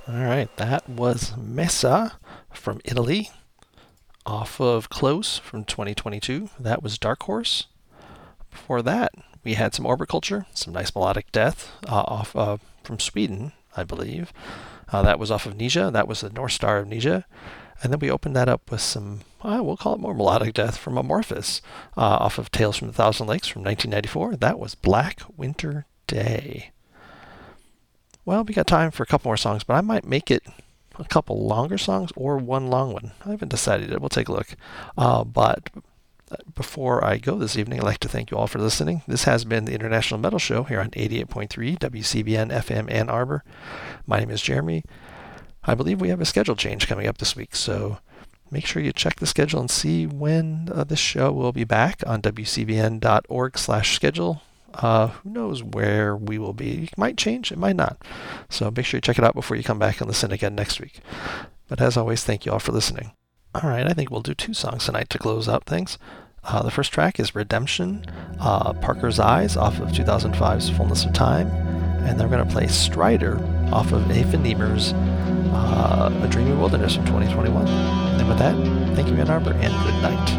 All right, that was Mesa from Italy, off of Close from 2022. That was Dark Horse. Before that, we had some Orbit Culture, some nice melodic death off from Sweden, I believe. That was off of Nija. That was the North Star of Nija. And then we opened that up with some, we'll call it more melodic death from Amorphous, off of Tales from the Thousand Lakes from 1994. That was Black Winter Day. Well, we got time for a couple more songs, but I might make it a couple longer songs or one long one. I haven't decided yet. We'll take a look. But before I go this evening, I'd like to thank you all for listening. This has been the International Metal Show here on 88.3 WCBN FM Ann Arbor. My name is Jeremy. I believe we have a schedule change coming up this week, so make sure you check the schedule and see when this show will be back on wcbn.org/schedule. Who knows where we will be? It might change, it might not. So make sure you check it out before you come back and listen again next week. But as always, thank you all for listening. All right, I think we'll do 2 songs tonight to close out things. The first track is Redemption, Parker's Eyes off of 2005's Fullness of Time. And then we're going to play Strider off of Nathan Niemer's A Dreamy Wilderness from 2021. And with that, thank you, Ann Arbor, and good night.